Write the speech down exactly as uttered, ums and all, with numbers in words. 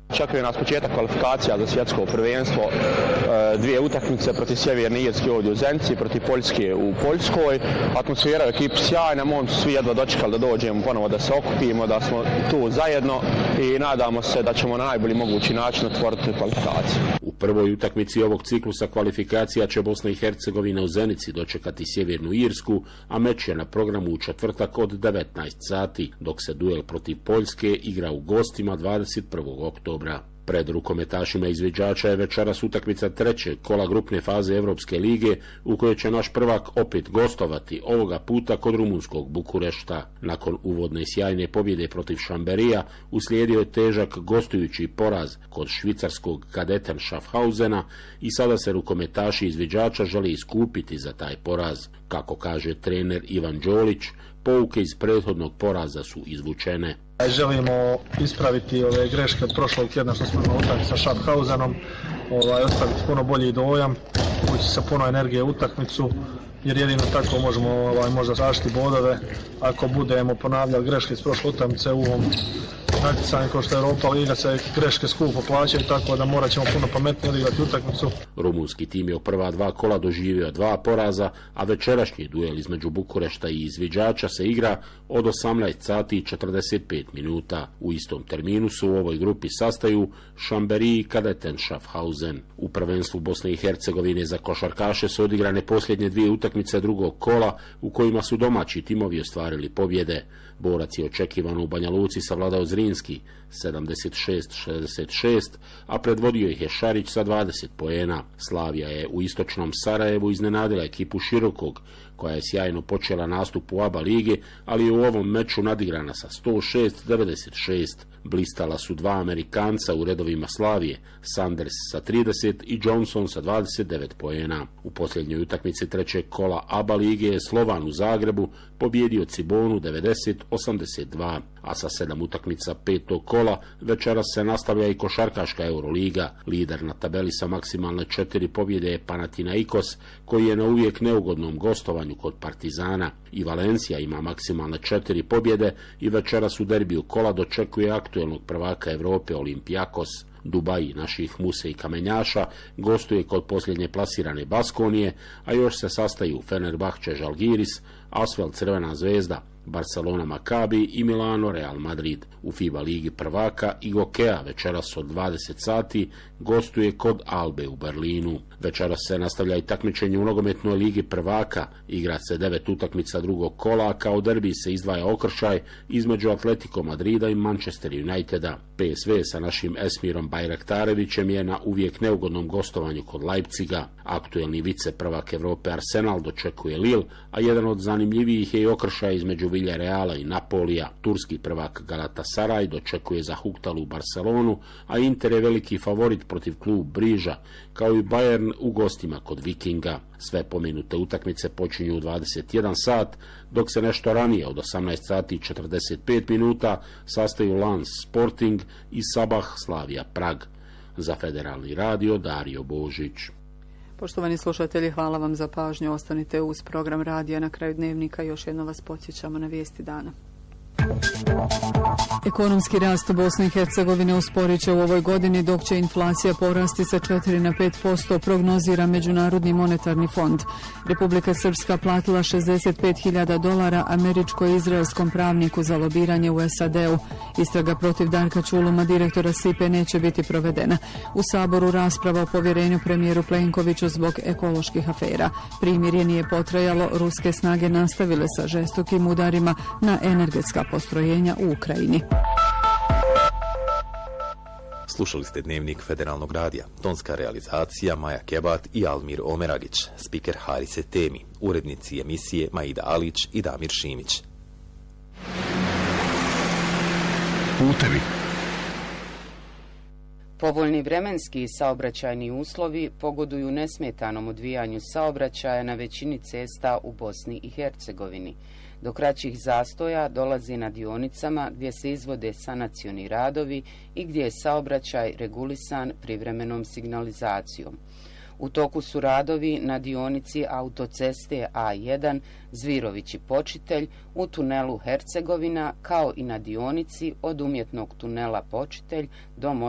Čekaju nas početak kvalifikacija za svjetsko prvenstvo, dvije utakmice protiv Sjeverne Irske ovdje u Zenici, protiv Poljske u Poljskoj. Atmosfera u ekipi sjajna, momci su jedva dočekali da dođemo ponovo da se okupimo, da smo tu zajedno i nadamo se da ćemo na najbolji mogući način otvoriti kvalifikaciju. U prvoj utakmici ovog ciklusa kvalifikacija će Bosna i Hercegovina u Zenici dočekati Sjevernu Irsku, a meč je na programu u četvrtak od devetnaest sati, dok se duel protiv Poljske igra u gostima dvadeset prvog oktobra. Pred rukometašima izviđača je večeras utakmica trećeg kola grupne faze Evropske lige u kojoj će naš prvak opet gostovati, ovoga puta kod rumunskog Bukurešta. Nakon uvodne sjajne pobjede protiv Šamberija uslijedio je težak gostujući poraz kod švicarskog Kadeten Schaffhausena i sada se rukometaši izviđača žele iskupiti za taj poraz. Kako kaže trener Ivan Đolić, pouke iz prethodnog poraza su izvučene. Želimo ispraviti ove greške od prošlog tjedna što smo imali utakmicu sa Schaffhausenom, ovaj, ostaviti puno bolji dojam, ući sa puno energije u utakmicu, jer jedino tako možemo ovaj, možda zaštiti bodove ako budemo ponavljali greške iz prošle utakmice u ovom natjecanju kao što je Europa Liga, se greške skupo plaćaju, tako da morat ćemo puno pametnije odigrati utakmicu. Rumunski tim je u prva dva kola doživio dva poraza, a večerašnji duel između Bukurešta i izviđača se igra od osamnaest sati i četrdeset pet minuta. U istom terminu su u ovoj grupi sastaju Šamberi i Kadeten Schaffhausen. U prvenstvu Bosne i Hercegovine za košarkaše su odigrane posljednje dvije utakmice drugog kola u kojima su domaći timovi ostvarili pobjede. Borac je očekivano u Banja Luci savladao Zrinski sedamdeset šest šezdeset šest, a predvodio ih je Šarić sa dvadeset poena. Slavija je u istočnom Sarajevu iznenadila ekipu Širokog, koja je sjajno počela nastup u ABA lige, ali je u ovom meču nadigrana sa sto šest devedeset šest. Blistala su dva Amerikanca u redovima Slavije, Sanders sa trideset i Johnson sa dvadeset devet poena. U posljednjoj utakmici trećeg kola ABA lige je Slovan u Zagrebu pobjedio Cibonu devedeset osamdeset dva, a sa sedam utakmica petog kola večeras se nastavlja i košarkaška Euroliga. Lider na tabeli sa maksimalne četiri pobjede je Panathinaikos, koji je na uvijek neugodnom gostovanju kod Partizana. I Valencija ima maksimalne četiri pobjede i večeras u derbiju kola dočekuje aktuelnog prvaka Evrope Olympiakos. Dubaji naših Muse i Kamenjaša gostuje kod posljednje plasirane Baskonije, a još se sastaju Fenerbahče Žalgiris, Asvel Crvena zvezda, Barcelona Maccabi i Milano Real Madrid. U FIBA ligi prvaka i Gokea večeras od dvadeset sati gostuje kod Albe u Berlinu. Večeras se nastavlja i takmičenje u nogometnoj ligi prvaka, igra se devet utakmica drugog kola, a kao derbi se izdvaja okršaj između Atletico Madrida i Manchester Uniteda. P S V sa našim Esmirom Bajraktarevićem je na uvijek neugodnom gostovanju kod Leipziga. Aktuelni vice prvak Evrope Arsenal dočekuje Lille, a jedan od zanimljivijih je i okršaj između Villareala i Napolija. Turski prvak Galatasaray dočekuje Zahuktalu Barcelonu, a Inter je veliki favorit protiv klub Briža, kao i Bayern u gostima kod Vikinga. Sve pomenute utakmice počinju u dvadeset jedan sat, dok se nešto ranije od osamnaest sati i četrdeset pet minuta sastaju Lens Sporting i Sabah Slavija Prag. Za Federalni radio Dario Božić. Poštovani slušatelji, hvala vam za pažnju. Ostanite uz program radija Na kraju dnevnika. Još jedno vas podsjećamo na vijesti dana. Ekonomski rast Bosne i Hercegovine usporit će u ovoj godini, dok će inflacija porasti sa četiri na pet posto, prognozira Međunarodni monetarni fond. Republika Srpska platila šezdeset pet hiljada dolara američko-izraelskom pravniku za lobiranje u S A D-u. Istraga protiv Darka Čuluma, direktora S I P E, neće biti provedena. U Saboru rasprava o povjerenju premijeru Plenkoviću zbog ekoloških afera. Primirje nije potrajalo, ruske snage nastavile sa žestokim udarima na energetska postrojenja u Ukrajini. Slušali ste Dnevnik Federalnog radija. Tonska realizacija Maja Kebat i Almir Omeragić. Spiker Harise Temi. Urednici emisije Maida Alić i Damir Šimić. Putevi. Povoljni vremenski i saobraćajni uslovi pogoduju nesmetanom odvijanju saobraćaja na većini cesta u Bosni i Hercegovini. Do kraćih zastoja dolazi na dionicama gdje se izvode sanacioni radovi i gdje je saobraćaj regulisan privremenom signalizacijom. U toku su radovi na dionici autoceste A jedan Zvirovići-Počitelj u tunelu Hercegovina, kao i na dionici od umjetnog tunela Počitelj do